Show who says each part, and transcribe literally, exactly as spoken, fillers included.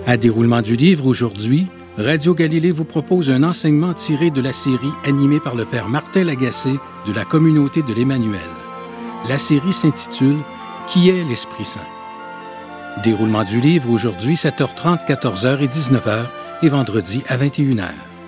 Speaker 1: À déroulement du livre aujourd'hui, Radio Galilée vous propose un enseignement tiré de la série animée par le père Martin Lagacé de la communauté de l'Emmanuel. La série s'intitule « Qui est l'Esprit Saint ?» Déroulement du livre aujourd'hui, sept heures trente, quatorze heures et dix-neuf heures et vendredi à vingt et une heures.